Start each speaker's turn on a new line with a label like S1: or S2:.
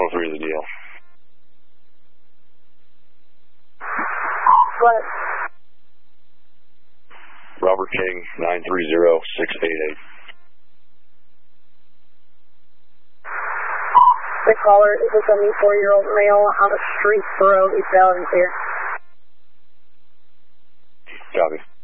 S1: 3 is the deal.
S2: What?
S1: Robert King, 930-688.
S2: The caller is a 74-year-old male on the street road. East Valley here.
S1: Copy.